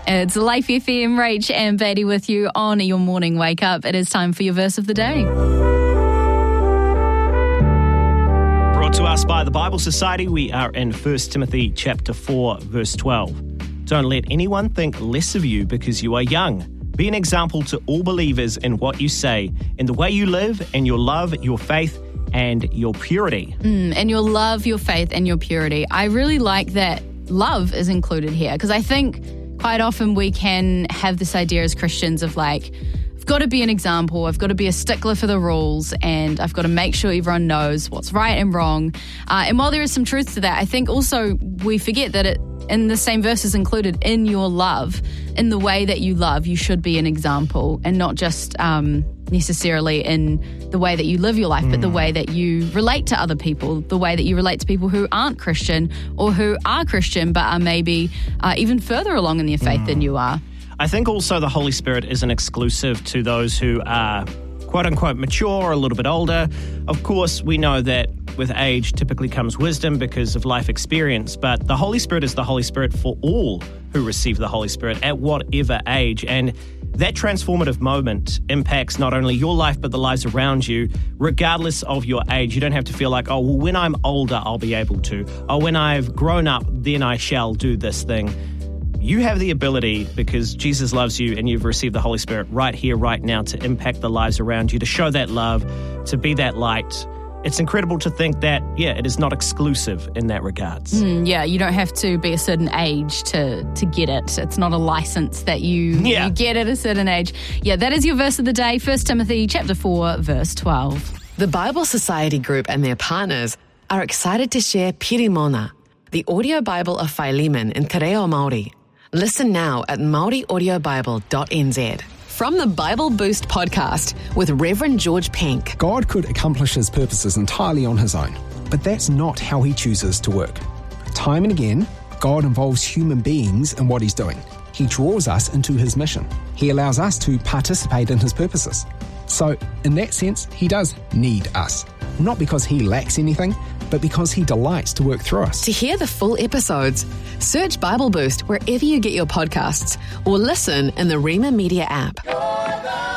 It's Life FM, Rach and Beatty with you on your morning wake up. It is time for your verse of the day. Brought to us by the Bible Society, we are in 1 Timothy chapter 4, verse 12. Don't let anyone think less of you because you are young. Be an example to all believers in what you say, in the way you live, in your love, your faith, and your purity. And your love, your faith, and your purity. I really like that love is included here, because I think quite often we can have this idea as Christians of like, I've got to be an example, I've got to be a stickler for the rules, and I've got to make sure everyone knows what's right and wrong. And while there is some truth to that, I think also we forget that in the same verse is included in your love, in the way that you love, you should be an example, and not just necessarily in the way that you live your life, but the way that you relate to other people, the way that you relate to people who aren't Christian or who are Christian but are maybe even further along in their faith than you are. I think also the Holy Spirit isn't exclusive to those who are quote-unquote mature or a little bit older. Of course, we know that with age typically comes wisdom because of life experience, but the Holy Spirit is the Holy Spirit for all who receive the Holy Spirit at whatever age. And that transformative moment impacts not only your life, but the lives around you, regardless of your age. You don't have to feel like, oh, well, when I'm older, I'll be able to. Oh, when I've grown up, then I shall do this thing. You have the ability, because Jesus loves you and you've received the Holy Spirit right here, right now, to impact the lives around you, to show that love, to be that light. It's incredible to think that, it is not exclusive in that regards. You don't have to be a certain age to get it. It's not a license that you get at a certain age. That is your verse of the day, 1 Timothy chapter 4, verse 12. The Bible Society Group and their partners are excited to share Pirimona, the audio Bible of Philemon in Te Reo Māori. Listen now at maoriaudiobible.nz. From the Bible Boost podcast with Reverend George Penk. God could accomplish his purposes entirely on his own, but that's not how he chooses to work. Time and again, God involves human beings in what he's doing. He draws us into his mission. He allows us to participate in his purposes. So, in that sense, he does need us. Not because he lacks anything, but because he delights to work through us. To hear the full episodes, search Bible Boost wherever you get your podcasts or listen in the Rema Media app.